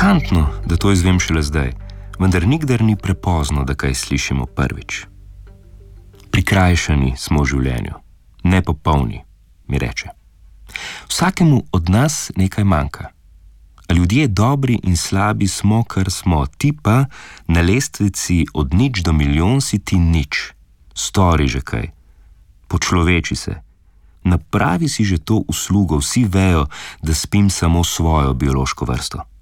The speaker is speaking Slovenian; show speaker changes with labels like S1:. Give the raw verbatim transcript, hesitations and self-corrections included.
S1: Šokantno, da to izvem šele zdaj, vendar nikdar ni prepozno, da kaj slišimo prvič. Prikrajšani smo v življenju, nepopolni, mi reče. Vsakemu od nas nekaj manjka. A ljudje dobri in slabi smo, kar smo, ti pa na lestvici od nič do milijon si ti nič. Stori že kaj, počloveči se, napravi si že to uslugo, vsi vejo, da spim samo svojo biološko vrsto.